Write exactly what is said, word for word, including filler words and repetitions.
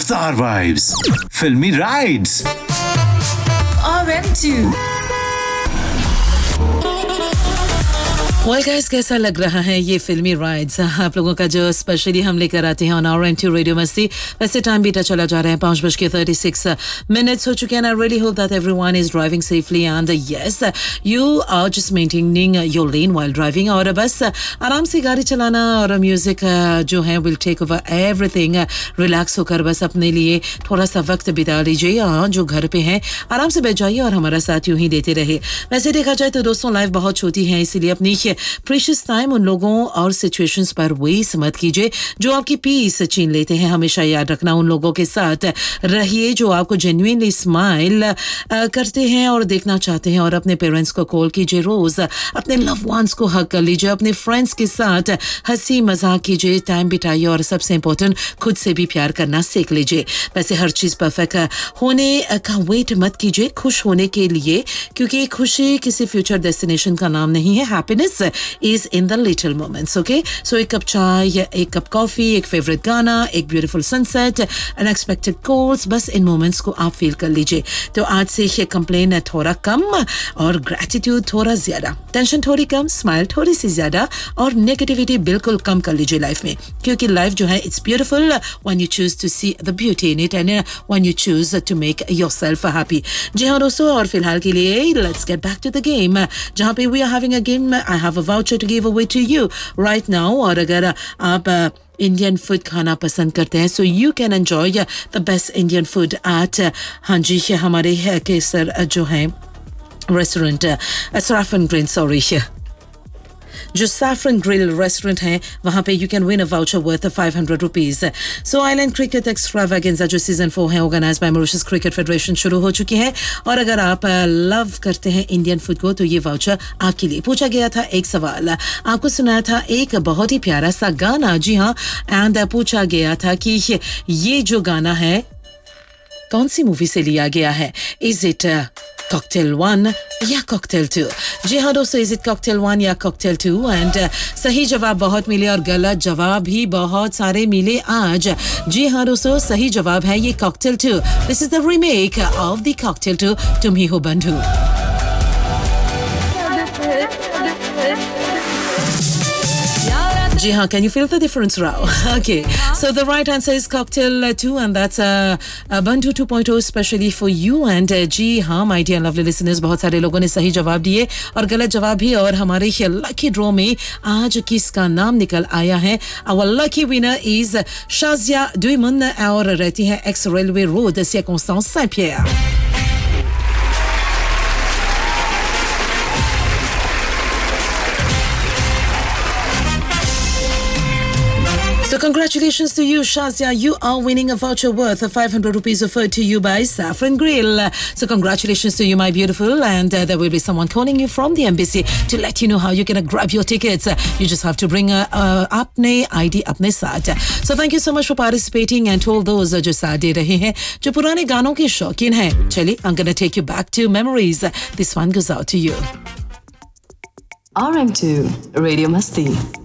रफ्तार वाइब्स, फिल्मी rides, R M two. Well guys, कैसा लग रहा है ये फिल्मी राइड्स आप लोगों का जो स्पेशली हम लेकर आते हैं on R M to radio मस्ती। वैसे टाइम बीता चला जा रहा है, पाँच बज के थर्टी सिक्स मिनट्स हो चुके हैं। I really hope that everyone is driving safely and yes you are just maintaining your lane while driving. और बस आराम से गाड़ी चलाना और म्यूजिक जो है will take over everything. Relax होकर बस अपने लिए थोड़ा सा वक्त बिता लीजिए। हाँ, जो घर पे हैं आराम से बैठ जाइए और हमारा साथ यूं ही देते रहे। वैसे देखा जाए तो दोस्तों, लाइफ बहुत छोटी है, इसीलिए अपनी प्रीशियस टाइम उन लोगों और सिचुएशंस पर वेस्ट मत कीजिए जो आपकी पीस छीन लेते हैं। हमेशा याद रखना, उन लोगों के साथ रहिए जो आपको जेन्युइनली स्माइल करते हैं और देखना चाहते हैं। और अपने पेरेंट्स को कॉल कीजिए रोज, अपने लव वंस को हक कर लीजिए, अपने फ्रेंड्स के साथ हंसी मजाक कीजिए, टाइम बिताइए और सबसे इंपॉर्टेंट खुद से भी प्यार करना सीख लीजिए। वैसे हर चीज परफेक्ट होने का वेट मत कीजिए खुश होने के लिए, क्योंकि खुशी किसी फ्यूचर डेस्टिनेशन का नाम नहीं है। Happiness is in the little moments, okay? So एक कप चाय, एक कप कॉफी, एक फेवरेट गाना, एक ब्यूटीफुल सनसेट, अनएक्सपेक्टेड कॉल्स, बस इन मोमेंट्स को आप फील कर लीजिए। तो आज से ये कंप्लेन थोड़ा कम और ग्रेटिट्यूड थोड़ा ज्यादा, टेंशन थोड़ी कम, स्माइल थोड़ी सी ज्यादा और नेगेटिविटी बिल्कुल कम कर लीजिए लाइफ में, क्योंकि लाइफ जो है it's beautiful when you choose to see the beauty in it and when you choose to make yourself happy. जी हाँ दोस्तों, और फिलहाल के लिए let's get back to the game, जहाँ पे we are having a game. I have a voucher to give away to you right now. और अगर आप इंडियन फूड खाना पसंद करते हैं, so you can enjoy the best Indian food at हाँ जी हमारे केसर जो है रेस्टोरेंट, सैफरन ग्रिल, सॉरी जो सैफरन ग्रिल रेस्टोरेंट है, वहाँ पे you can win a voucher worth five hundred rupees. So island cricket extravaganza जो सीजन फोर है organise by Mauritius cricket federation शुरू हो चुकी है। और अगर आप लव करते हैं इंडियन फूड को तो ये वाउचर आपके लिए। पूछा गया था एक सवाल, आपको सुनाया था एक बहुत ही प्यारा सा गाना, जी हाँ, एंड पूछा गया था कि ये जो गाना है कौन सी मूवी से लिया गया है। इज इट कॉकटेल वन या कॉकटेल टू? जी हाँ दोस्तों, इज इट कॉकटेल वन या कॉकटेल टू? एंड सही जवाब बहुत मिले और गलत जवाब भी बहुत सारे मिले आज। जी हाँ दोस्तों, सही जवाब है ये cocktail to. This is the remake of the cocktail to, तुम ही हो बंधु। जी हाँ, can you feel the difference, Rao? Okay, so the right answer is cocktail two, and that's uh, uh, Bandhu two point oh especially for you. And uh, जी हाँ my dear lovely listeners, बहुत सारे लोगों ने सही जवाब दिए और गलत जवाब भी। और हमारे लकी ड्रॉ में आज किसका नाम निकल आया है? Our lucky winner is Shazia दुइमुन और रहती है ex railway road circonstance Saint-Pierre। So congratulations to you, Shazia. You are winning a voucher worth of five hundred rupees offered to you by Saffron Grill. So congratulations to you, my beautiful. And uh, there will be someone calling you from the embassy to let you know how you're going to grab your tickets. You just have to bring uh, uh, apne I D apne saath. So thank you so much for participating, and to all those uh, जो साथ दे रहे हैं, जो पुराने गानों के शौकीन हैं। चलिए, I'm going to take you back to memories. This one goes out to you. R M two Radio Masti.